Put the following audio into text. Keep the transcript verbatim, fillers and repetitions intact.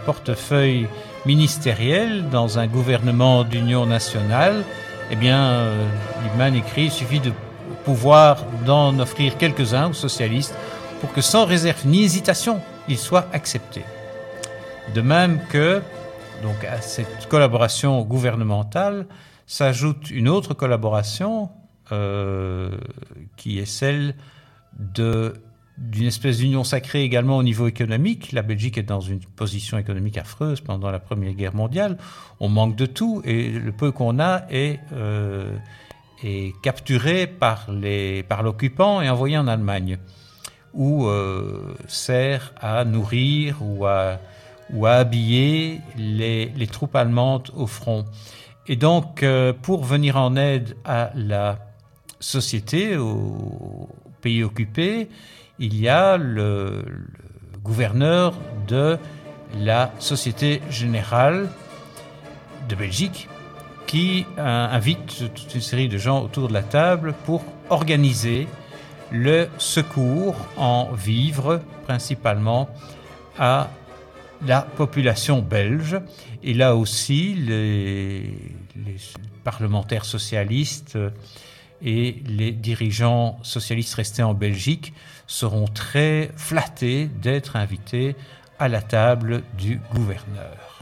portefeuille ministériel dans un gouvernement d'union nationale, eh bien, euh, Liebman écrit, il suffit de pouvoir d'en offrir quelques-uns aux socialistes pour que sans réserve ni hésitation, ils soient acceptés. De même que, donc, à cette collaboration gouvernementale s'ajoute une autre collaboration euh, qui est celle de, d'une espèce d'union sacrée également au niveau économique. La Belgique est dans une position économique affreuse pendant la Première Guerre mondiale. On manque de tout et le peu qu'on a est, euh, est capturé par, les, par l'occupant et envoyé en Allemagne, où euh, sert à nourrir ou à, ou à habiller les, les troupes allemandes au front. Et donc, euh, pour venir en aide à la société, au pays occupé, il y a le, le gouverneur de la Société Générale de Belgique qui euh, invite toute une série de gens autour de la table pour organiser le secours en vivres, principalement à la population belge. Et là aussi, les, les parlementaires socialistes et les dirigeants socialistes restés en Belgique seront très flattés d'être invités à la table du gouverneur.